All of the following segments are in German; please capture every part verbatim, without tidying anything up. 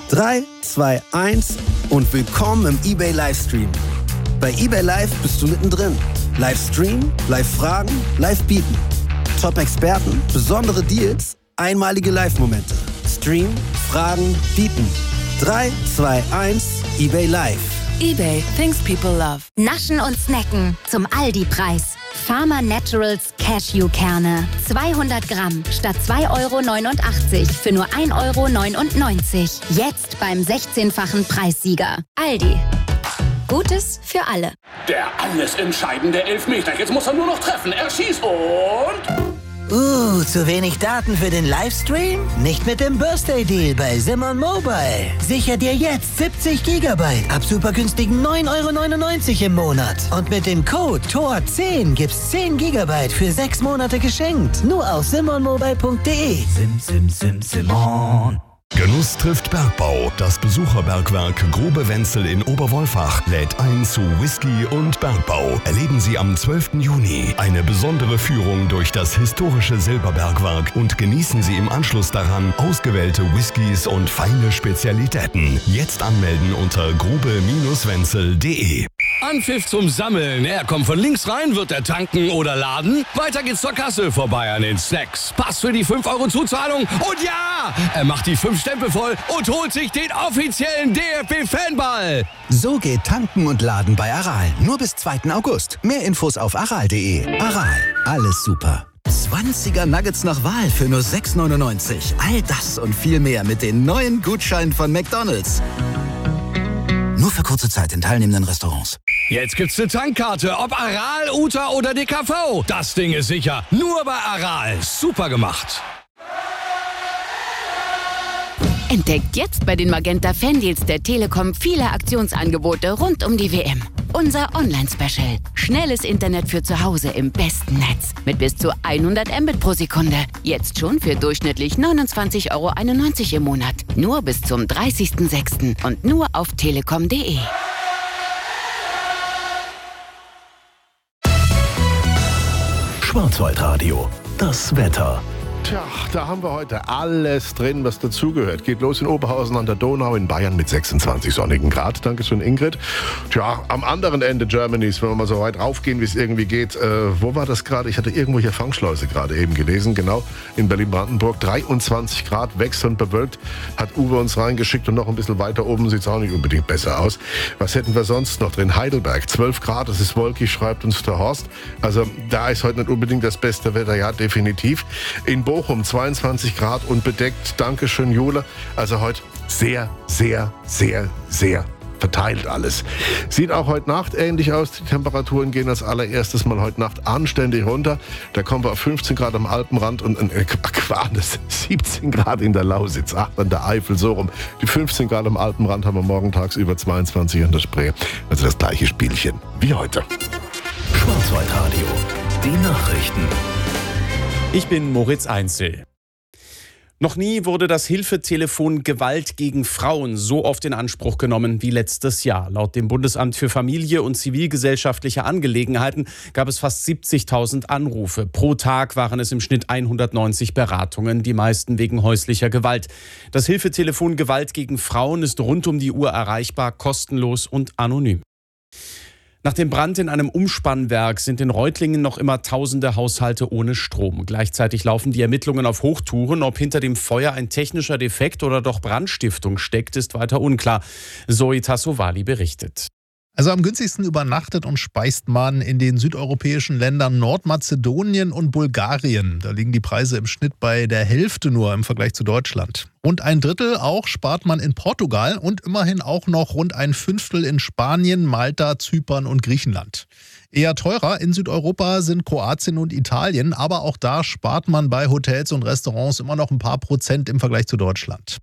drei, zwei, eins und willkommen im eBay Livestream. Bei eBay Live bist du mittendrin. Livestream, Live-Fragen, Live-Bieten. Top-Experten, besondere Deals, einmalige Live-Momente. Stream, Fragen, Bieten. drei, zwei, eins, eBay Live. eBay, things people love. Naschen und snacken zum Aldi-Preis. Farmer Naturals Cashew-Kerne. zweihundert Gramm statt zwei Euro neunundachtzig für nur ein Euro neunundneunzig. Jetzt beim sechzehnfachen Preissieger. Aldi. Gutes für alle. Der alles entscheidende Elfmeter. Jetzt muss er nur noch treffen. Er schießt und... Uh, zu wenig Daten für den Livestream? Nicht mit dem Birthday-Deal bei Simon Mobile. Sicher dir jetzt siebzig Gigabyte ab super günstigen neun Euro neunundneunzig im Monat. Und mit dem Code T O R zehn gibt's zehn Gigabyte für sechs Monate geschenkt. Nur auf simon mobile punkt de. Sim, sim, sim, Simon. Genuss trifft Bergbau. Das Besucherbergwerk Grobe-Wenzel in Oberwolfach lädt ein zu Whisky und Bergbau. Erleben Sie am zwölften Juni eine besondere Führung durch das historische Silberbergwerk und genießen Sie im Anschluss daran ausgewählte Whiskys und feine Spezialitäten. Jetzt anmelden unter grobe Wenzel punkt de. Anpfiff zum Sammeln. Er kommt von links rein, wird er tanken oder laden. Weiter geht's zur Kasse, vorbei an den Snacks. Pass für die fünf Euro Zuzahlung. Und ja, er macht die fünf Stempel voll und holt sich den offiziellen D F B-Fanball. So geht tanken und laden bei Aral. Nur bis zweiten August. Mehr Infos auf aral punkt de. Aral, alles super. zwanziger Nuggets nach Wahl für nur sechs neunundneunzig. All das und viel mehr mit den neuen Gutscheinen von McDonald's. Nur für kurze Zeit in teilnehmenden Restaurants. Jetzt gibt's eine Tankkarte, ob Aral, Uta oder D K V. Das Ding ist sicher. Nur bei Aral. Super gemacht. Entdeckt jetzt bei den Magenta Fandeals der Telekom viele Aktionsangebote rund um die W M. Unser Online-Special. Schnelles Internet für zu Hause im besten Netz. Mit bis zu hundert Mbit pro Sekunde. Jetzt schon für durchschnittlich neunundzwanzig Euro einundneunzig im Monat. Nur bis zum dreißigsten sechsten und nur auf telekom punkt de. Schwarzwaldradio. Das Wetter. Tja, da haben wir heute alles drin, was dazugehört. Geht los in Oberhausen an der Donau in Bayern mit sechsundzwanzig sonnigen Grad. Dankeschön, Ingrid. Tja, am anderen Ende Germanys, wenn wir mal so weit raufgehen, wie es irgendwie geht. Äh, wo war das gerade? Ich hatte irgendwo hier Fangschleuse gerade eben gelesen. Genau, in Berlin-Brandenburg. dreiundzwanzig Grad, wechselnd bewölkt. Hat Uwe uns reingeschickt und noch ein bisschen weiter oben sieht es auch nicht unbedingt besser aus. Was hätten wir sonst noch drin? Heidelberg, zwölf Grad, es ist wolkig, schreibt uns der Horst. Also da ist heute nicht unbedingt das beste Wetter, ja, definitiv. In Bochum zweiundzwanzig Grad und bedeckt. Dankeschön, Jule. Also heute sehr, sehr, sehr, sehr verteilt alles. Sieht auch heute Nacht ähnlich aus. Die Temperaturen gehen als allererstes mal heute Nacht anständig runter. Da kommen wir auf fünfzehn Grad am Alpenrand und äh, Aquanes, siebzehn Grad in der Lausitz, acht an der Eifel, so rum. Die fünfzehn Grad am Alpenrand haben wir morgen tagsüber zweiundzwanzig an der Spree. Also das gleiche Spielchen wie heute. Schwarzwaldradio. Die Nachrichten. Ich bin Moritz Einzel. Noch nie wurde das Hilfetelefon Gewalt gegen Frauen so oft in Anspruch genommen wie letztes Jahr. Laut dem Bundesamt für Familie und zivilgesellschaftliche Angelegenheiten gab es fast siebzigtausend Anrufe. Pro Tag waren es im Schnitt hundertneunzig Beratungen, die meisten wegen häuslicher Gewalt. Das Hilfetelefon Gewalt gegen Frauen ist rund um die Uhr erreichbar, kostenlos und anonym. Nach dem Brand in einem Umspannwerk sind in Reutlingen noch immer tausende Haushalte ohne Strom. Gleichzeitig laufen die Ermittlungen auf Hochtouren. Ob hinter dem Feuer ein technischer Defekt oder doch Brandstiftung steckt, ist weiter unklar. Zoe Tassovali berichtet. Also am günstigsten übernachtet und speist man in den südeuropäischen Ländern Nordmazedonien und Bulgarien. Da liegen die Preise im Schnitt bei der Hälfte nur im Vergleich zu Deutschland. Rund ein Drittel auch spart man in Portugal und immerhin auch noch rund ein Fünftel in Spanien, Malta, Zypern und Griechenland. Eher teurer in Südeuropa sind Kroatien und Italien, aber auch da spart man bei Hotels und Restaurants immer noch ein paar Prozent im Vergleich zu Deutschland.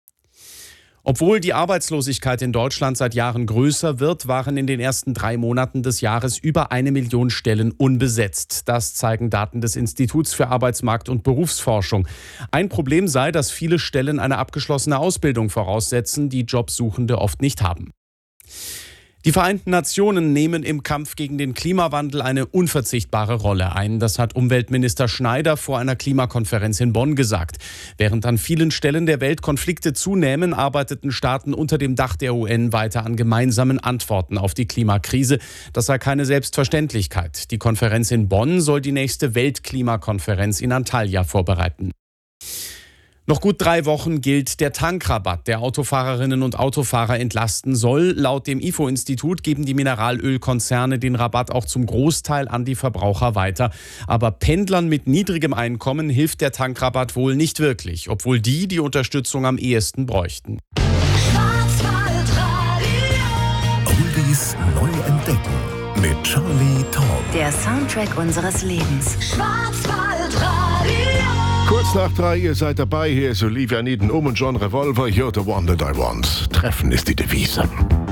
Obwohl die Arbeitslosigkeit in Deutschland seit Jahren größer wird, waren in den ersten drei Monaten des Jahres über eine Million Stellen unbesetzt. Das zeigen Daten des Instituts für Arbeitsmarkt- und Berufsforschung. Ein Problem sei, dass viele Stellen eine abgeschlossene Ausbildung voraussetzen, die Jobsuchende oft nicht haben. Die Vereinten Nationen nehmen im Kampf gegen den Klimawandel eine unverzichtbare Rolle ein. Das hat Umweltminister Schneider vor einer Klimakonferenz in Bonn gesagt. Während an vielen Stellen der Welt Konflikte zunehmen, arbeiteten Staaten unter dem Dach der U N weiter an gemeinsamen Antworten auf die Klimakrise. Das sei keine Selbstverständlichkeit. Die Konferenz in Bonn soll die nächste Weltklimakonferenz in Antalya vorbereiten. Noch gut drei Wochen gilt der Tankrabatt, der Autofahrerinnen und Autofahrer entlasten soll. Laut dem I F O-Institut geben die Mineralölkonzerne den Rabatt auch zum Großteil an die Verbraucher weiter. Aber Pendlern mit niedrigem Einkommen hilft der Tankrabatt wohl nicht wirklich, obwohl die die Unterstützung am ehesten bräuchten. Oldies neu entdecken mit Charlie Tom. Der Soundtrack unseres Lebens. Kurz nach drei, ihr seid dabei. Hier ist Olivia Newton-Ohm und John Revolver. You're the one that I want. Treffen ist die Devise.